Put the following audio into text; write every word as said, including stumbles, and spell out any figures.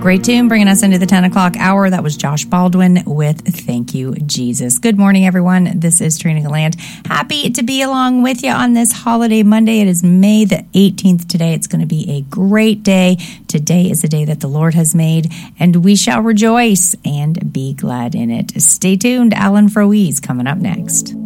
Great tune bringing us into the ten o'clock hour. That was Josh Baldwin with Thank You, Jesus. Good morning, everyone. This is Trina Gallant. Happy to be along with you on this holiday Monday. It is May the eighteenth today. It's going to be a great day. Today is the day that the Lord has made, and we shall rejoice and be glad in it. Stay tuned. Alan Froese coming up next.